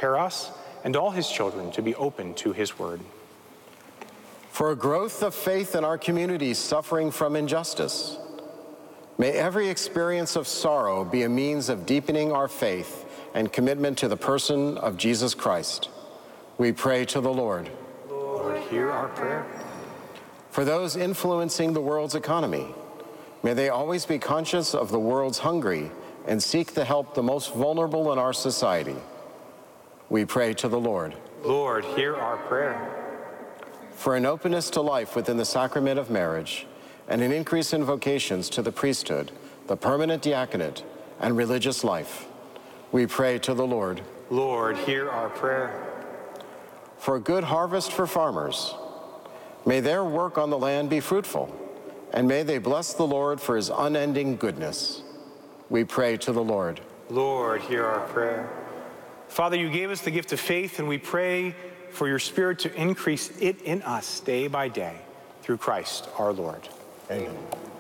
prepare us and all his children to be open to his word. For a growth of faith in our communities suffering from injustice, may every experience of sorrow be a means of deepening our faith and commitment to the person of Jesus Christ. We pray to the Lord. Lord, hear our prayer. For those influencing the world's economy, may they always be conscious of the world's hungry and seek to help the most vulnerable in our society. We pray to the Lord. Lord, hear our prayer. For an openness to life within the sacrament of marriage and an increase in vocations to the priesthood, the permanent diaconate, and religious life, we pray to the Lord. Lord, hear our prayer. For a good harvest for farmers, may their work on the land be fruitful, and may they bless the Lord for his unending goodness. We pray to the Lord. Lord, hear our prayer. Father, you gave us the gift of faith, and we pray for your Spirit to increase it in us day by day through Christ our Lord. Amen.